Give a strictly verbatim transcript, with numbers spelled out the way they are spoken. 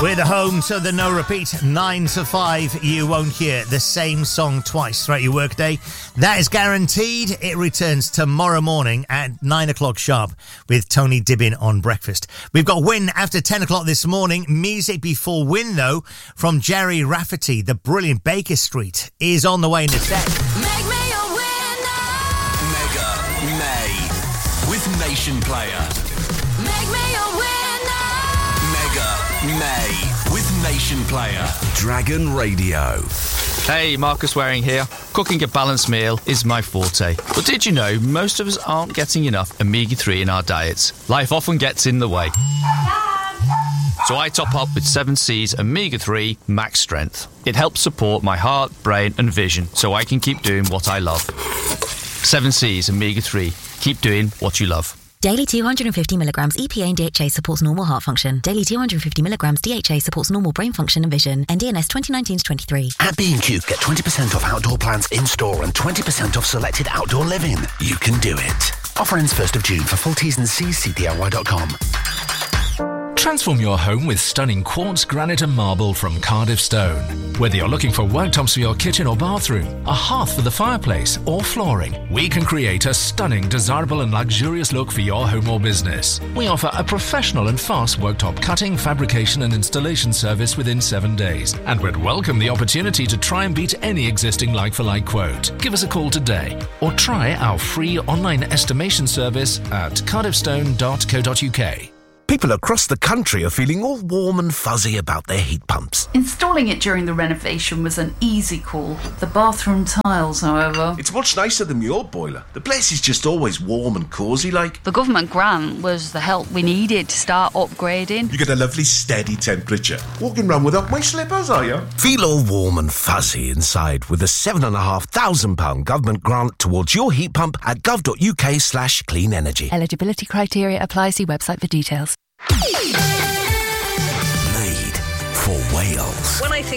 We're the home, so the no repeat. Nine to five, you won't hear the same song twice throughout your workday. That is guaranteed. It returns tomorrow morning at nine o'clock sharp with Tony Dibbin on breakfast. We've got Win after ten o'clock this morning. Music before Win, though, from Jerry Rafferty. The brilliant Baker Street is on the way in a sec. Make me a winner. Mega May with Nation Player. Make me a winner. Mega May with Nation Player. Dragon Radio. Hey, Marcus Waring here. Cooking a balanced meal is my forte. But did you know most of us aren't getting enough omega three in our diets? Life often gets in the way. So I top up with seven C's omega three Max Strength. It helps support my heart, brain and vision so I can keep doing what I love. seven C's omega three. Keep doing what you love. Daily two hundred fifty milligrams E P A and D H A supports normal heart function. Daily two hundred fifty milligrams D H A supports normal brain function and vision. N D N S twenty nineteen to twenty-three. At B and Q, get twenty percent off outdoor plants in-store and twenty percent off selected outdoor living. You can do it. Offer ends first of June. For full T's and C's, C D I Y dot com. Transform your home with stunning quartz, granite and marble from Cardiff Stone. Whether you're looking for worktops for your kitchen or bathroom, a hearth for the fireplace or flooring, we can create a stunning, desirable and luxurious look for your home or business. We offer a professional and fast worktop cutting, fabrication and installation service within seven days. And we'd welcome the opportunity to try and beat any existing like-for-like quote. Give us a call today or try our free online estimation service at cardiff stone dot co dot uk. People across the country are feeling all warm and fuzzy about their heat pumps. Installing it during the renovation was an easy call. The bathroom tiles, however... It's much nicer than my old boiler. The place is just always warm and cosy like. The government grant was the help we needed to start upgrading. You get a lovely steady temperature. Walking around without my slippers, are you? Feel all warm and fuzzy inside with a seven and a half thousand pound government grant towards your heat pump at gov dot uk slash clean energy. Eligibility criteria apply. See website for details. Made for Wales. When I think